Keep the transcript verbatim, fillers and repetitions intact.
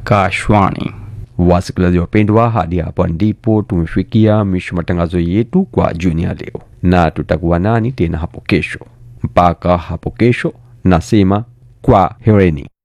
Akashwani. Wasikilizaji wapendwa, hadi hapa ndipo tumefikia mwisho matangazo yetu kwa jioni ya leo, na tutakuwa nani tena hapo kesho. Mpaka hapo kesho, nasema kwa hereni.